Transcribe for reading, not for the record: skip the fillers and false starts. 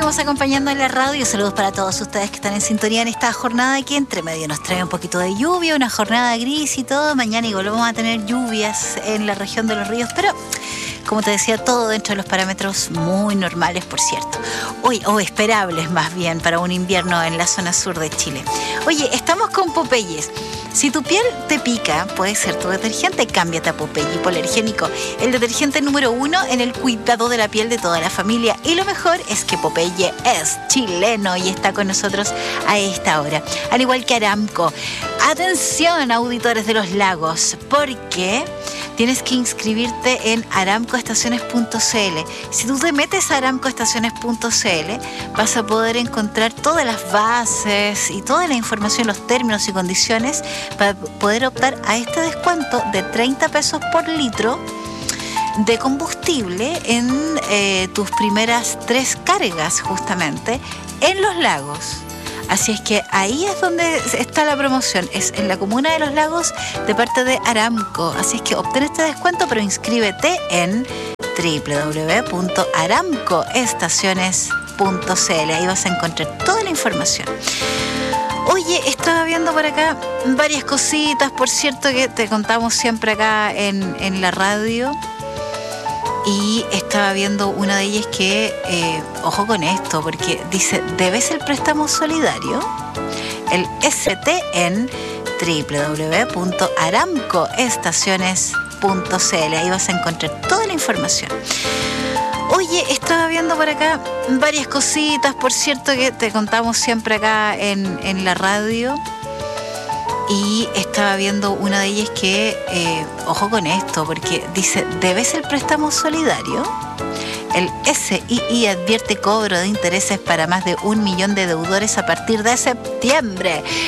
estamos acompañando en la radio. Saludos para todos ustedes que están en sintonía en esta jornada que entre medio nos trae un poquito de lluvia, una jornada gris y todo. Mañana igual vamos a tener lluvias en la región de los ríos, pero como te decía, todo dentro de los parámetros muy normales, por cierto. O esperables más bien para un invierno en la zona sur de Chile. Oye, estamos con Popeyes. Si tu piel te pica, puede ser tu detergente, cámbiate a Popeye Hipoalergénico, el detergente número 1 en el cuidado de la piel de toda la familia. Y lo mejor es que Popeye es chileno y está con nosotros a esta hora. Al igual que Aramco. Atención, auditores de los lagos, porque tienes que inscribirte en aramcoestaciones.cl. Si tú te metes a aramcoestaciones.cl, vas a poder encontrar todas las bases y toda la información, los términos y condiciones para poder optar a este descuento de 30 pesos por litro de combustible en tus primeras 3 cargas, justamente, en los lagos. Así es que ahí es donde está la promoción, es en la comuna de Los Lagos de parte de Aramco. Así es que obtén este descuento, pero inscríbete en www.aramcoestaciones.cl. Ahí vas a encontrar toda la información. Oye, estaba viendo por acá varias cositas, por cierto, que te contamos siempre acá en la radio. Y estaba viendo una de ellas que, ojo con esto, porque dice, ¿debes el préstamo solidario? El ST en www.aramcoestaciones.cl. Ahí vas a encontrar toda la información. Oye, estaba viendo por acá varias cositas, por cierto, que te contamos siempre acá en la radio. Y estaba viendo una de ellas que, ojo con esto, porque dice, ¿debes el préstamo solidario? El SII advierte cobro de intereses para más de 1 millón de deudores a partir de septiembre.